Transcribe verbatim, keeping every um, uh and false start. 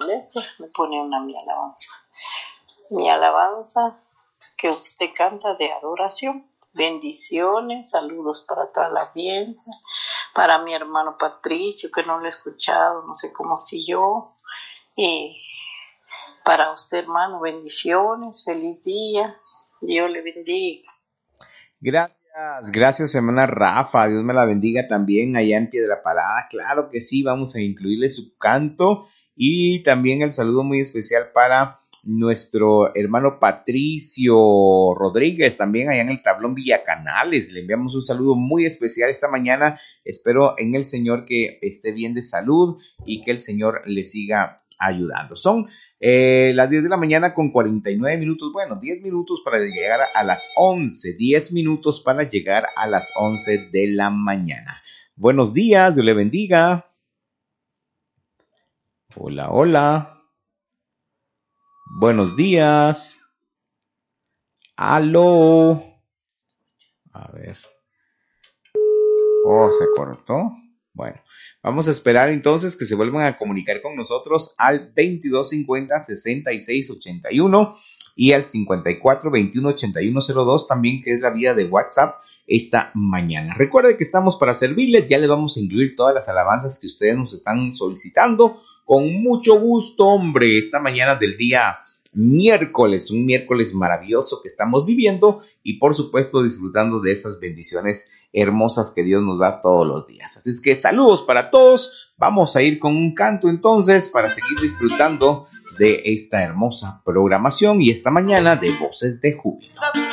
molesta, me pone una mi alabanza. Mi alabanza que usted canta de adoración. Bendiciones, saludos para toda la audiencia, para mi hermano Patricio, que no lo he escuchado, no sé cómo siguió, y para usted, hermano, bendiciones, feliz día, Dios le bendiga. Gracias, gracias, hermana Rafa, Dios me la bendiga también allá en Piedra Parada. Claro que sí, vamos a incluirle su canto y también el saludo muy especial para nuestro hermano Patricio Rodríguez, también allá en el Tablón Villacanales. Le enviamos un saludo muy especial esta mañana. Espero en el Señor que esté bien de salud y que el Señor le siga ayudando. Son eh, las diez de la mañana con cuarenta y nueve minutos, bueno, diez minutos para llegar a las once, diez minutos para llegar a las once de la mañana. Buenos días, Dios le bendiga. Hola, hola. Buenos días. Aló. A ver. Oh, se cortó. Bueno, vamos a esperar entonces que se vuelvan a comunicar con nosotros al veintidós cincuenta, sesenta y seis ochenta y uno y al cincuenta y cuatro, veintiuno, ochenta y uno cero dos también, que es la vía de WhatsApp esta mañana. Recuerde que estamos para servirles, ya le vamos a incluir todas las alabanzas que ustedes nos están solicitando con mucho gusto, hombre, esta mañana del día miércoles, un miércoles maravilloso que estamos viviendo y por supuesto disfrutando de esas bendiciones hermosas que Dios nos da todos los días. Así es que saludos para todos, vamos a ir con un canto entonces para seguir disfrutando de esta hermosa programación y esta mañana de Voces de Júbilo.